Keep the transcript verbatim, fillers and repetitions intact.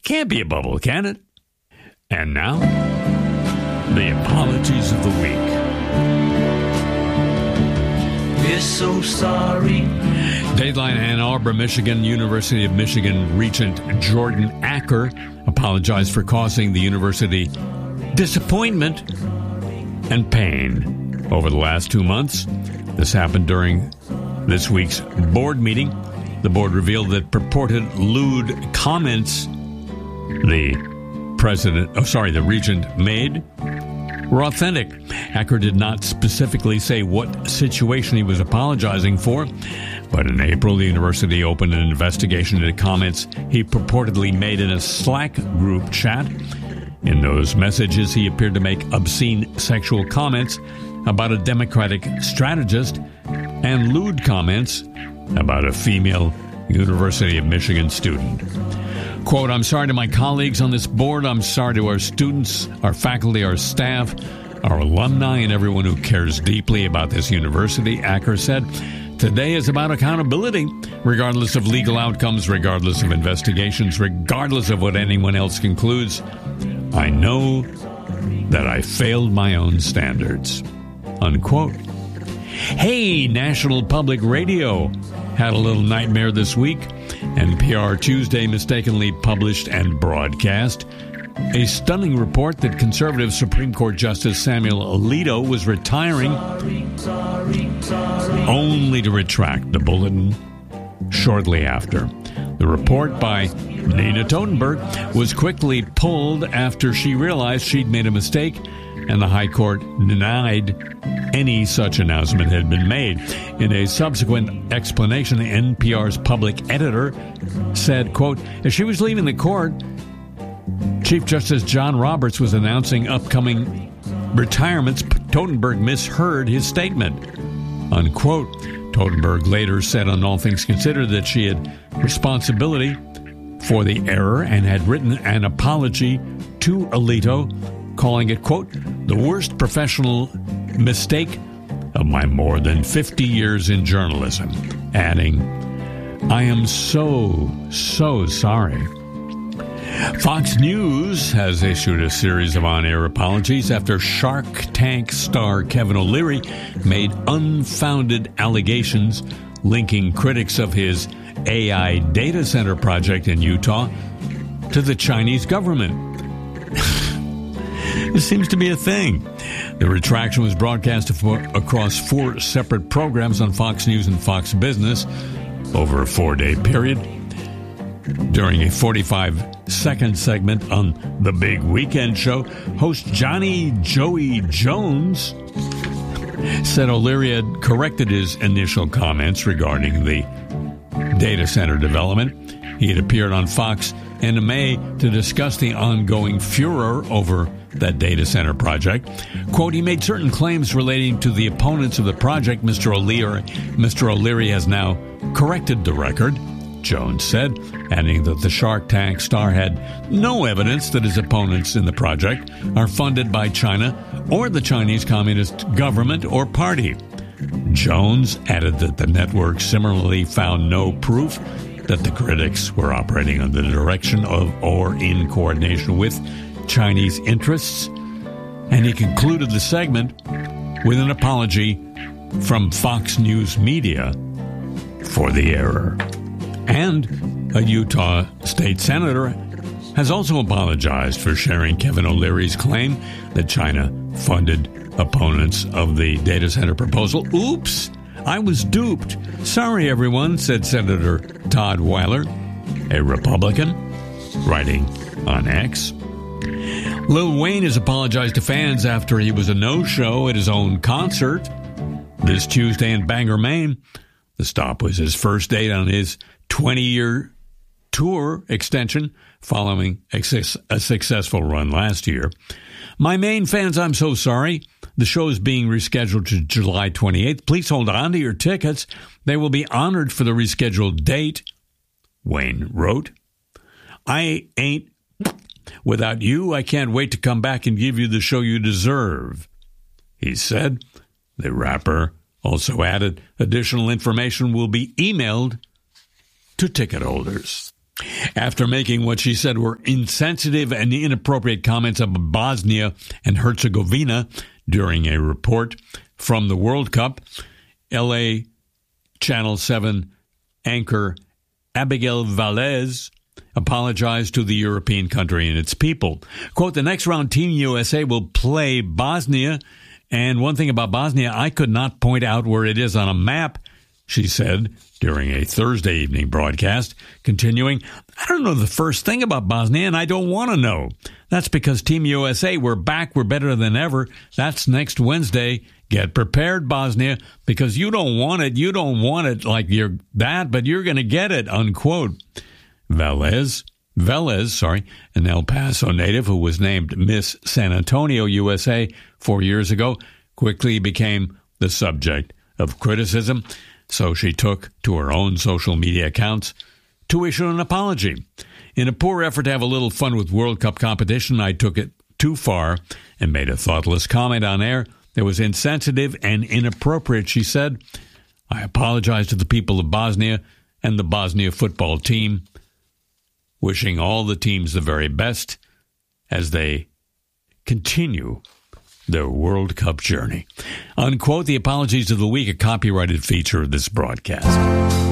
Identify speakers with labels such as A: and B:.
A: Can't be a bubble, can it? And now, the apologies of the week.
B: We're so sorry.
A: Dateline Ann Arbor, Michigan, University of Michigan Regent Jordan Acker apologized for causing the university disappointment and pain over the last two months. This happened during this week's board meeting. The board revealed that purported lewd comments the president, oh sorry, the regent made were authentic. Acker did not specifically say what situation he was apologizing for, but in April, the university opened an investigation into comments he purportedly made in a Slack group chat. In those messages, he appeared to make obscene sexual comments about a Democratic strategist and lewd comments about a female University of Michigan student. Quote, I'm sorry to my colleagues on this board. I'm sorry to our students, our faculty, our staff, our alumni, and everyone who cares deeply about this university, Acker said. Today is about accountability, regardless of legal outcomes, regardless of investigations, regardless of what anyone else concludes. I know that I failed my own standards. Unquote. Hey, National Public Radio had a little nightmare this week. N P R Tuesday mistakenly published and broadcast a stunning report that conservative Supreme Court Justice Samuel Alito was retiring, only to retract the bulletin shortly after. The report by Nina Totenberg was quickly pulled after she realized she'd made a mistake, and the High Court denied any such announcement had been made. In a subsequent explanation, N P R's public editor said, quote, as she was leaving the court, Chief Justice John Roberts was announcing upcoming retirements. Totenberg misheard his statement, unquote. Totenberg later said on All Things Considered that she had responsibility for the error and had written an apology to Alito, calling it, quote, the worst professional mistake of my more than fifty years in journalism, adding, I am so, so sorry. Fox News has issued a series of on-air apologies after Shark Tank star Kevin O'Leary made unfounded allegations linking critics of his A I data center project in Utah to the Chinese government. This seems to be a thing. The retraction was broadcast across four separate programs on Fox News and Fox Business over a four-day period. During a forty-five second segment on The Big Weekend Show, host Johnny Joey Jones said O'Leary had corrected his initial comments regarding the data center development. He had appeared on Fox in May to discuss the ongoing furor over that data center project. Quote, he made certain claims relating to the opponents of the project. Mister O'Leary, Mister O'Leary has now corrected the record, Jones said, adding that the Shark Tank star had no evidence that his opponents in the project are funded by China or the Chinese Communist government or party. Jones added that the network similarly found no proof that the critics were operating under the direction of or in coordination with Chinese interests, and he concluded the segment with an apology from Fox News Media for the error. And a Utah state senator has also apologized for sharing Kevin O'Leary's claim that China funded opponents of the data center proposal. Oops, I was duped. Sorry, everyone, said Senator Todd Weiler, a Republican, writing on X. Lil Wayne has apologized to fans after he was a no-show at his own concert this Tuesday in Bangor, Maine. The stop was his first date on his twenty-year tour extension following a successful run last year. My Maine fans, I'm so sorry. The show is being rescheduled to July twenty-eighth. Please hold on to your tickets. They will be honored for the rescheduled date, Wayne wrote. I ain't without you. I can't wait to come back and give you the show you deserve, he said. The rapper also added additional information will be emailed to ticket holders. after making what she said were insensitive and inappropriate comments about Bosnia and Herzegovina during a report from the World Cup. L A Channel seven anchor Abigail Velez apologized to the European country and its people. Quote, the next round, Team U S A will play Bosnia, and one thing about Bosnia, I could not point out where it is on a map, she said during a Thursday evening broadcast, continuing, I don't know the first thing about Bosnia, and I don't want to know. That's because Team U S A, we're back, we're better than ever. That's next Wednesday. Get prepared, Bosnia, because you don't want it. You don't want it like you're that, but you're going to get it, unquote. Velez, Velez, sorry, an El Paso native who was named Miss San Antonio, U S A, four years ago, quickly became the subject of criticism. So she took to her own social media accounts to issue an apology. In a poor effort to have a little fun with World Cup competition, I took it too far and made a thoughtless comment on air that was insensitive and inappropriate, she said. I apologize to the people of Bosnia and the Bosnia football team, wishing all the teams the very best as they continue their World Cup journey. Unquote, the apologies of the week, a copyrighted feature of this broadcast.